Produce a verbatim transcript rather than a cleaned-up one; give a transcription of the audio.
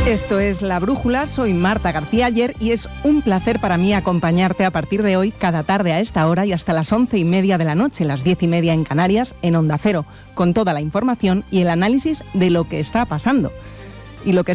Esto es La Brújula, soy Marta García Ayer y es un placer para mí acompañarte a partir de hoy cada tarde a esta hora y hasta las once y media de la noche, las diez y media en Canarias, en Onda Cero, con toda la información y el análisis de lo que está pasando. Y lo que